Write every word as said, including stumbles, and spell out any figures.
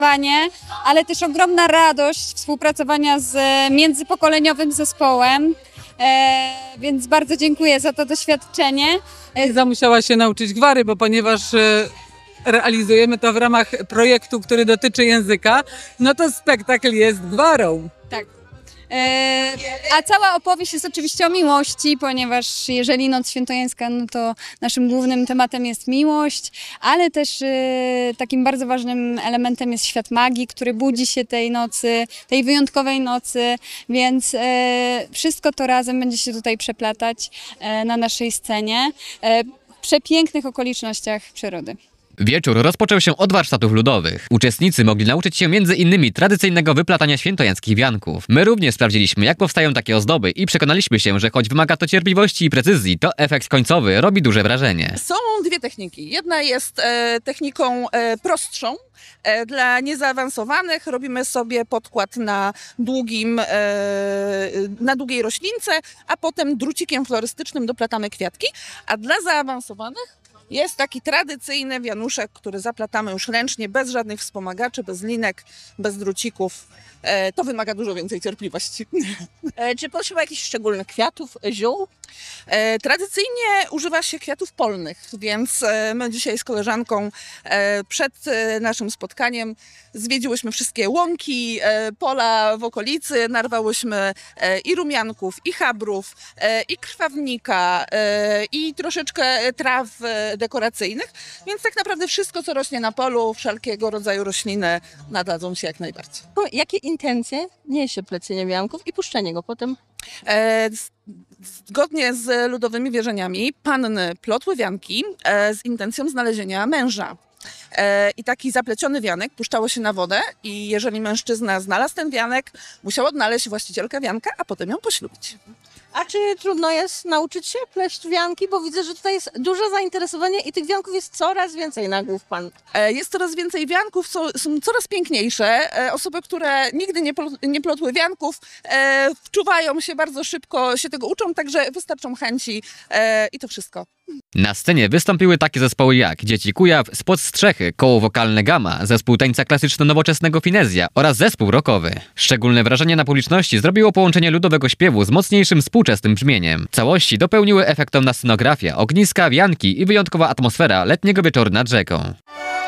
ale też ogromna radość współpracowania z międzypokoleniowym zespołem, e, więc bardzo dziękuję za to doświadczenie. Liza musiała się nauczyć gwary, bo ponieważ e, realizujemy to w ramach projektu, który dotyczy języka, no to spektakl jest gwarą. Tak. E, a cała opowieść jest oczywiście o miłości, ponieważ jeżeli Noc Świętojańska, no to naszym głównym tematem jest miłość, ale też e, takim bardzo ważnym elementem jest świat magii, który budzi się tej nocy, tej wyjątkowej nocy, więc e, wszystko to razem będzie się tutaj przeplatać e, na naszej scenie e, w przepięknych okolicznościach przyrody. Wieczór rozpoczął się od warsztatów ludowych. Uczestnicy mogli nauczyć się między innymi tradycyjnego wyplatania świętojańskich wianków. My również sprawdziliśmy, jak powstają takie ozdoby i przekonaliśmy się, że choć wymaga to cierpliwości i precyzji, to efekt końcowy robi duże wrażenie. Są dwie techniki. Jedna jest e, techniką e, prostszą. E, dla niezaawansowanych robimy sobie podkład na, długim, e, na długiej roślince, a potem drucikiem florystycznym doplatamy kwiatki. A dla zaawansowanych jest taki tradycyjny wianuszek, który zaplatamy już ręcznie, bez żadnych wspomagaczy, bez linek, bez drucików. E, to wymaga dużo więcej cierpliwości. E, czy potrzeba jakichś szczególnych kwiatów, ziół? E, tradycyjnie używa się kwiatów polnych, więc e, my dzisiaj z koleżanką e, przed e, naszym spotkaniem zwiedziłyśmy wszystkie łąki, e, pola w okolicy, narwałyśmy e, i rumianków, i chabrów, e, i krwawnika, e, i troszeczkę traw e, dekoracyjnych, więc tak naprawdę wszystko, co rośnie na polu, wszelkiego rodzaju rośliny nadadzą się jak najbardziej. Jakie intencje niesie plecienie wianków i puszczenie go potem? E, z, zgodnie z ludowymi wierzeniami panny plotły wianki e, z intencją znalezienia męża. E, I taki zapleciony wianek puszczało się na wodę i jeżeli mężczyzna znalazł ten wianek, musiał odnaleźć właścicielkę wianka, a potem ją poślubić. A czy trudno jest nauczyć się pleść wianki? Bo widzę, że tutaj jest duże zainteresowanie i tych wianków jest coraz więcej na głów pan. E, jest coraz więcej wianków, są, są coraz piękniejsze. E, osoby, które nigdy nie, pl- nie plotły wianków, e, wczuwają się bardzo szybko, się tego uczą, także wystarczą chęci e, i to wszystko. Na scenie wystąpiły takie zespoły jak Dzieci Kujaw, Spod Strzechy, koło wokalne Gama, zespół tańca klasyczno-nowoczesnego Finezja oraz zespół rockowy. Szczególne wrażenie na publiczności zrobiło połączenie ludowego śpiewu z mocniejszym współczesnym brzmieniem. Całości dopełniły efektowna scenografia, ogniska, wianki i wyjątkowa atmosfera letniego wieczoru nad rzeką.